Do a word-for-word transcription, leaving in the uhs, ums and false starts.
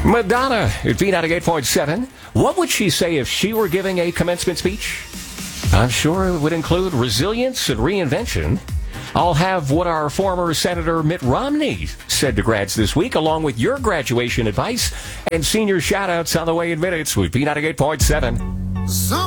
Madonna at V ninety-eight point seven. What would she say if she were giving a commencement speech? I'm sure it would include resilience and reinvention. I'll have what our former Senator Mitt Romney said to grads this week, along with your graduation advice and senior shout-outs on the way in minutes with V ninety-eight point seven.